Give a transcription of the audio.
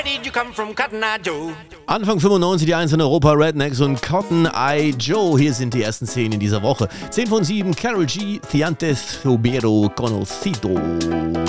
Did you come from Cotton Eye Joe? Anfang 95 die 1 in Europa, Rednecks und Cotton Eye Joe. Hier sind die ersten 10 in dieser Woche. 10 von 7, Karol G, Thiantes Subero Conocido.